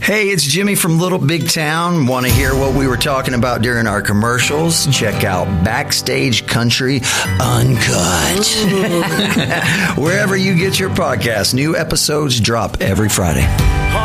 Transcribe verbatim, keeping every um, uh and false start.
Hey, it's Jimmy from Little Big Town. Want to hear what we were talking about during our commercials? Check out Backstage Country Uncut. Wherever you get your podcasts, new episodes drop every Friday.